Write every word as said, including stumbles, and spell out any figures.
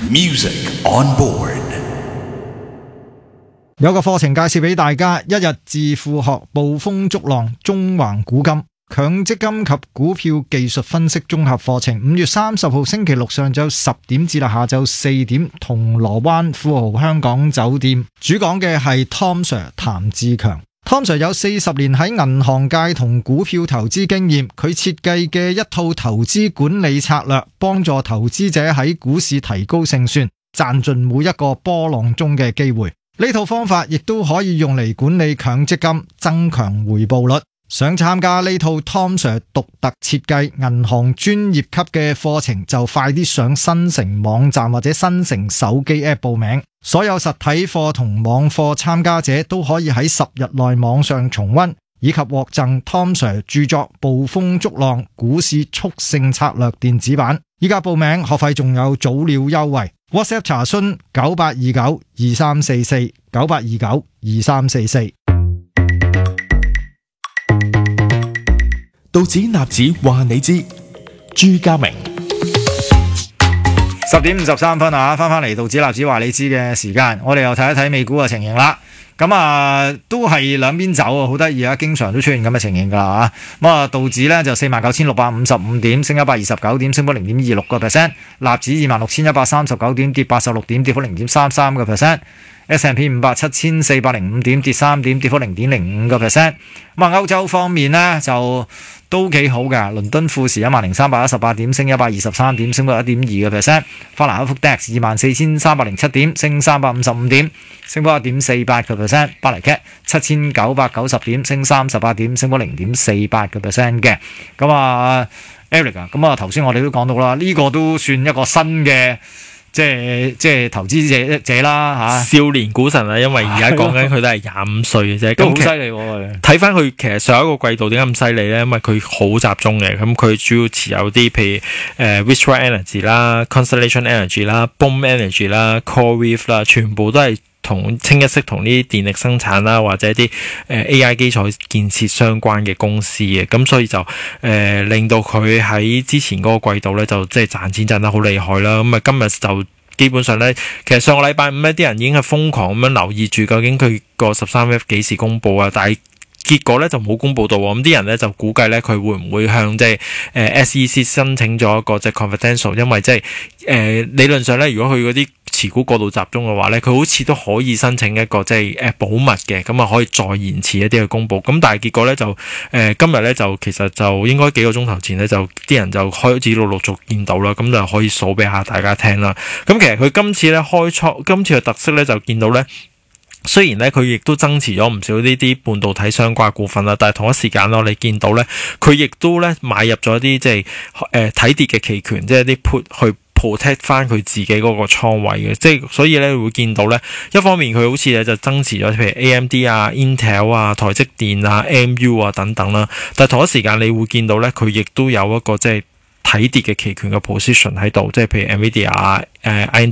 Music on board。 有個課程介紹俾大家，一日致富學捕風捉浪中橫古今強積金及股票技術分析綜合課程，五月三十號星期六上晝十點至到下晝四點，銅鑼灣富豪香港酒店。主講嘅係 Tom Sir 譚志強。Tom Sir 有四十年喺銀行界同股票投資經驗，佢設計嘅一套投資管理策略，幫助投資者喺股市提高勝算，賺盡每一個波浪中嘅機會。呢套方法亦都可以用嚟管理強積金，增強回報率。想參加呢套 Tom Sir 獨特設計銀行專業級嘅課程，就快啲上新城網站或者新城手機 App 報名。所有實體課同網課參加者都可以喺十日內網上重溫，以及獲贈 Tom Sir 著作《捕風捉浪股市速勝策略》電子版。依家報名學費仲有早鳥優惠。WhatsApp 查詢九八二九二三四四九八二九二三四四。 道指納指話你知，朱家明。 十點五十三分啊，翻翻嚟道指納指話你知嘅時間，我哋又睇一睇美股嘅情形啦。咁啊，都係兩邊走啊，好得意啊，經常都出現咁嘅情形噶啦吓。咁啊，道指呢就四萬九千六百五十五點，升一百二十九點，升幅零點二六個 percent。納指二萬六千一百三十九點，跌八十六點，跌幅零點三三個 percent。S and P 五百七千四百零五點，跌三點，跌幅零點零五個 percent。咁啊，歐洲方面呢就都幾好㗎，倫敦富時一萬零三百一十八點，升一百二十三點，升幅一點二個 percent。法蘭克福 D A X 二萬四千三百零七點，升三百五十五點，升幅一點四八個 percent。巴黎 C A T 七千九百九十點，升三十八點，升幅零點四八個 percent 嘅。咁啊 ，Eric 啊，咁啊頭先我哋都講到啦，呢、這個都算一個新嘅。即係即係投資者者啦嚇， 少年股神啊！因為而家講緊佢都係廿五歲嘅啫， 都好犀利喎。 睇翻佢其實上一個季度點解咁犀利咧？因為佢好集中嘅，咁佢主要持有啲譬如誒 Wistron Energy 啦、Constellation Energy 啦、Boom Energy 啦、CoreWeave 啦，全部都係同清一色同呢啲電力生產啦，或者啲誒 A I 基礎建設相關嘅公司嘅，咁所以就誒、呃、令到佢喺之前嗰個季度咧就即係賺錢賺得好厲害啦。咁啊今日就基本上咧，其實上個禮拜五咧啲人已經係瘋狂咁樣留意住究竟佢個十三 F 幾時公佈啊，但係結果咧就冇公佈到喎。咁啲人咧就估計咧佢會唔會向即係誒 S E C 申請咗一個即係 confidential， 因為即係誒理論上咧，如果佢嗰啲持股過度集中嘅話咧，佢好似都可以申請一個即係誒保密嘅，咁啊可以再延遲一啲嘅公佈。咁但係結果咧就誒、呃、今日咧就其實就應該幾個鐘頭前咧就啲人就開始陸陸續見到啦，咁就可以數俾下大家聽啦。咁其實佢今次咧開創今次嘅特色咧就見到咧。雖然咧佢亦都增持咗唔少呢啲半導體相關股份啦，但係同一時間我哋見到咧，佢亦都咧買入咗啲即係誒睇跌嘅期權，即係啲 put 去 protect 翻佢自己嗰個倉位嘅，即係所以咧會見到咧，一方面佢好似咧就增持咗譬如 A M D 啊、Intel 啊、台積電啊、M U 啊等等啦，但係同一時間你會見到咧，佢亦都有一個即係睇跌嘅期權嘅 position 喺度，即係譬如 Nvidia 啊、誒 I N